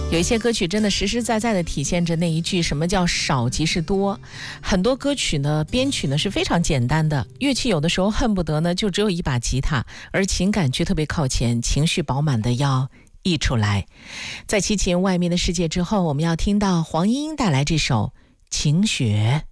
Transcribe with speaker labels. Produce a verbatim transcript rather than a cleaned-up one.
Speaker 1: 有一些歌曲真的实实在在的体现着那一句什么叫少即是多。很多歌曲呢，编曲呢是非常简单的，乐器有的时候恨不得呢就只有一把吉他，而情感却特别靠前，情绪饱满的要溢出来。在齐秦外面的世界之后，我们要听到黄莺莺带来这首《晴雪》。